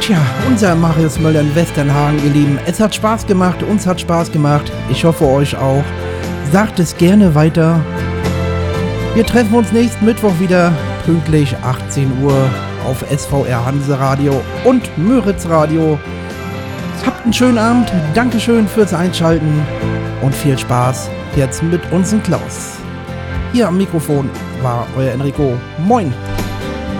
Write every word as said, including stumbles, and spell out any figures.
Tja, unser Marius Müller in Westernhagen, ihr Lieben. Es hat Spaß gemacht, uns hat Spaß gemacht. Ich hoffe euch auch. Sagt es gerne weiter. Wir treffen uns nächsten Mittwoch wieder, pünktlich achtzehn Uhr auf S V R Hanse Radio und Müritz Radio. Habt einen schönen Abend, Dankeschön fürs Einschalten und viel Spaß jetzt mit uns und Klaus. Hier am Mikrofon war euer Enrico. Moin!